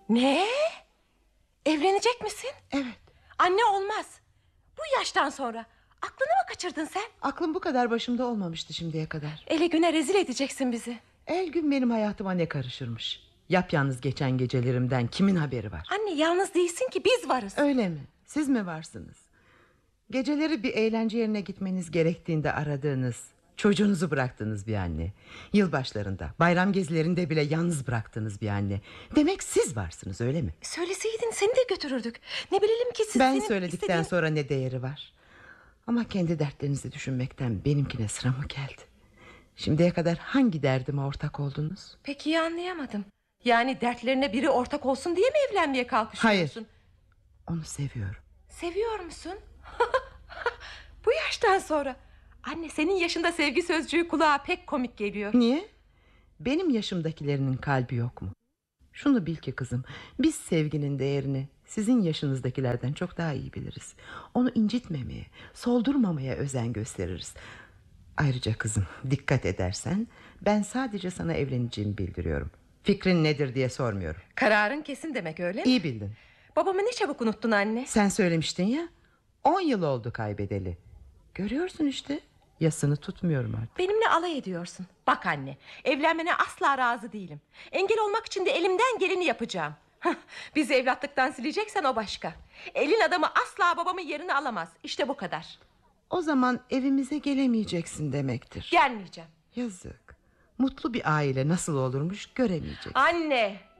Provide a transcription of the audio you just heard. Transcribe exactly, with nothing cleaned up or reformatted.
Ne? Evlenecek misin? Evet. Anne, olmaz. Bu yaştan sonra. Aklını mı kaçırdın sen? Aklım bu kadar başımda olmamıştı şimdiye kadar. Ele güne rezil edeceksin bizi. El gün benim hayatıma ne karışırmış. Yapyalnız geçen gecelerimden kimin haberi var? Anne, yalnız değilsin ki, biz varız. Öyle mi? Siz mi varsınız? Geceleri bir eğlence yerine gitmeniz gerektiğinde aradığınız, çocuğunuzu bıraktığınız bir anne. Yılbaşlarında, bayram gezilerinde bile yalnız bıraktığınız bir anne. Demek siz varsınız, öyle mi? Söyleseydin seni de götürürdük. Ne bilelim ki siz... Ben senin söyledikten istediğin... sonra ne değeri var? Ama kendi dertlerinizi düşünmekten benimkine sıra mı geldi? Şimdiye kadar hangi derdime ortak oldunuz? Peki ya, anlayamadım. Yani dertlerine biri ortak olsun diye mi evlenmeye kalkışıyorsun? Hayır. Onu seviyorum. Seviyor musun? Bu yaştan sonra. Anne, senin yaşında sevgi sözcüğü kulağa pek komik geliyor. Niye? Benim yaşımdakilerinin kalbi yok mu? Şunu bil ki kızım, biz sevginin değerini sizin yaşınızdakilerden çok daha iyi biliriz. Onu incitmemeye, soldurmamaya özen gösteririz. Ayrıca kızım, dikkat edersen ben sadece sana evleneceğimi bildiriyorum. Fikrin nedir diye sormuyorum. Kararın kesin demek, öyle mi? İyi bildin. Babamı ne çabuk unuttun anne. Sen söylemiştin ya, on yıl oldu kaybedeli. Görüyorsun işte, yasını tutmuyorum artık. Benimle alay ediyorsun. Bak anne, evlenmene asla razı değilim. Engel olmak için de elimden geleni yapacağım. Bizi evlatlıktan sileceksen o başka. Elin adamı asla babamın yerini alamaz. İşte bu kadar. O zaman evimize gelemeyeceksin demektir. Gelmeyeceğim. Yazık. Mutlu bir aile nasıl olurmuş göremeyeceksin. Anne,